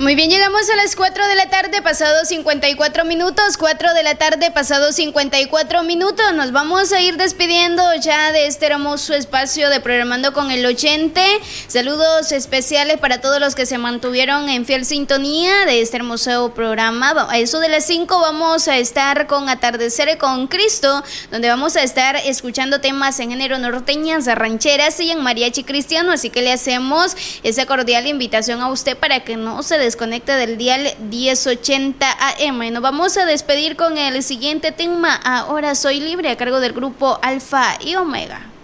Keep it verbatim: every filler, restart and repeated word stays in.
Muy bien, llegamos a las cuatro de la tarde, pasado cincuenta y cuatro minutos, cuatro de la tarde, pasado cincuenta y cuatro minutos. Nos vamos a ir despidiendo ya de este hermoso espacio de Programando con el ochenta. Saludos especiales para todos los que se mantuvieron en fiel sintonía de este hermoso programa. A eso de las cinco vamos a estar con Atardecer con Cristo, donde vamos a estar escuchando temas en género norteñas, rancheras y en mariachi cristiano. Así que le hacemos esa cordial invitación a usted para que no se desconecte del dial diez ochenta A M. Nos vamos a despedir con el siguiente tema, Ahora Soy Libre, a cargo del grupo Alfa y Omega.